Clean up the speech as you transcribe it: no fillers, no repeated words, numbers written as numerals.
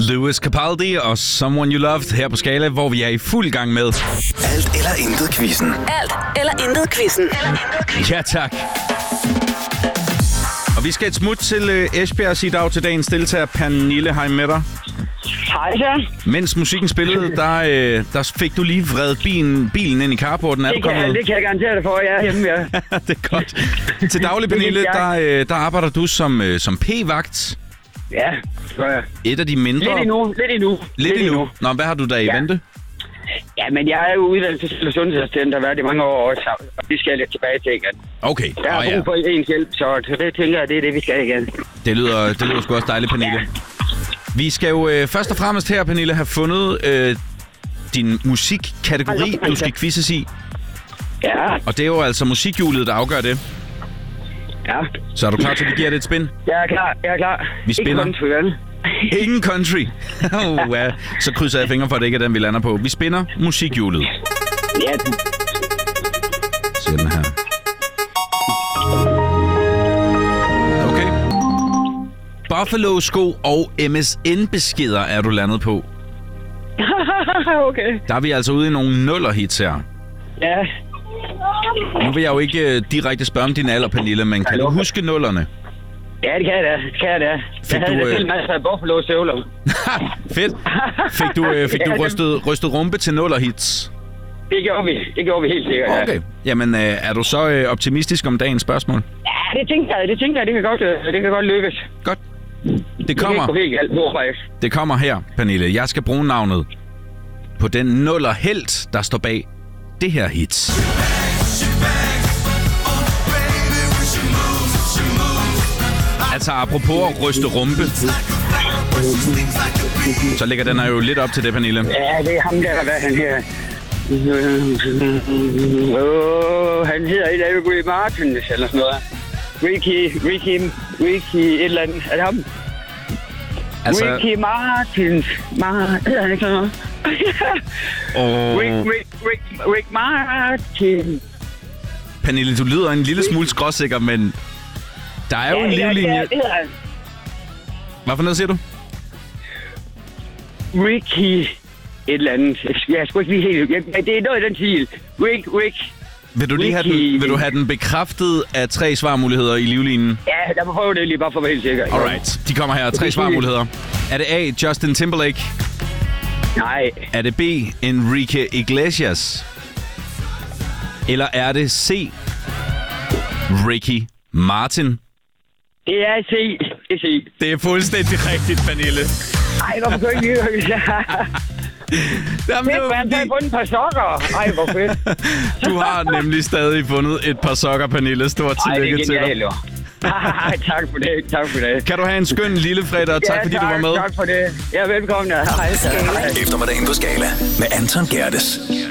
Lewis Capaldi og Someone You Loved her på Skala, hvor vi er i fuld gang med Alt eller intet quizzen. Alt eller intet quizzen. Ja, tak. Og vi skal et smut til Esbjerg og sige dag til dagens deltager. Pernille, hej med dig. Hej så. Mens musikken spillede, der fik du lige vredet bilen ind i carporten. Det kan jeg garantere dig for, jeg er hjemme, ja. Det er godt. Til daglig, Pernille, der arbejder du som p-vagt. Ja, det gør jeg. Et af de mindre... Lidt endnu. Nå, hvad har du der i vente? Ja, men jeg er jo uddannet til sundhedsassistent og har været i mange år også, og det skal jeg lidt tilbage til igen. Okay. Jeg har brug for ens hjælp, så det tænker jeg, det er det, vi skal igen. Det lyder sgu også dejligt, Pernille. Ja. Vi skal jo først og fremmest her, Pernille, have fundet din musikkategori, du skal quizzes i. Ja. Og det er jo altså musikhjulet, der afgør det. Ja. Så er du klar til, at vi giver det et spin? Jeg er klar. Vi spinner. Ikke country, vel? Ingen country. Ja. Så krydser jeg fingre for, at det ikke er den, vi lander på. Vi spinner musikhjulet. Ja. Siger den her. Okay. Buffalo-sko og MSN-beskeder er du landet på. Okay. Der er vi altså ude i nogle nuller-hits her. Ja. Nu vil jeg jo ikke direkte spørge om din alder, Pernille, men kan du huske nullerne? Ja, det kan jeg da. Jeg havde da selv masser af Buffalo-støvler. Fedt. Fik du rystet rumpe til nuller-hits? Det gjorde vi helt sikkert, ja. Okay. Jamen, er du så optimistisk om dagens spørgsmål? Ja, det tænker jeg. Det kan godt lykkes. Godt. Det kommer her, Pernille. Jeg skal bruge navnet på den nuller-helt, der står bag det her hit. Altså, apropos at ryste rumpe, så ligger den her jo lidt op til det, Pernille. Ja, det er ham der, hvad han her. Han hedder et eller andet Martin, eller sådan noget. Ricky, et eller andet. Er det ham? Altså... Ricky Martins. Hedder han ikke sådan noget? Rick Martin. Pernille, du lyder en lille smule skråsikker, men der er jo en livlinje. Ja, det hedder han. Hvad for noget siger du? Ricky et eller andet. Jeg er sgu ikke lige helt... Det er noget i den stil. Rick. Vil du have den bekræftet af 3 svarmuligheder i livlinen? Ja, der må prøve det lige bare for at være helt sikker. Alright, de kommer her. 3 svarmuligheder. Er det A, Justin Timberlake? Nej. Er det B, Enrique Iglesias? Eller er det C, Ricky Martin? Det er C. Det er fuldstændig rigtigt, Pernille. Ej, hvorfor kan jeg ikke lide? Jamen, jeg har fundet et par sokker. Ej, hvor fedt. Du har nemlig stadig fundet et par sokker, Pernille. Stort tillykke til dig. Tak for det. Kan du have en skøn lille fredag, og tak fordi du var med. Tak for det. Ja, velkommen. Hej. Eftermiddagen på Skala med Anton Gerdes.